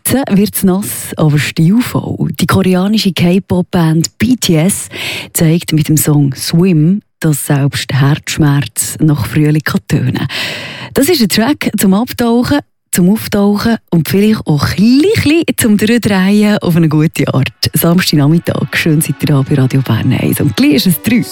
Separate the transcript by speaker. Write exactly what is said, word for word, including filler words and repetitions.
Speaker 1: Jetzt wird es nass, aber stilvoll. Die koreanische K-Pop-Band B T S zeigt mit dem Song «Swim», dass selbst Herzschmerz nach Frühling kann tönen. Das ist ein Track zum Abtauchen, zum Auftauchen und vielleicht auch ein bisschen zum Drehen auf eine gute Art. Samstagnachmittag, schön seid ihr da bei Radio Bern eins. Und gleich ist es drei.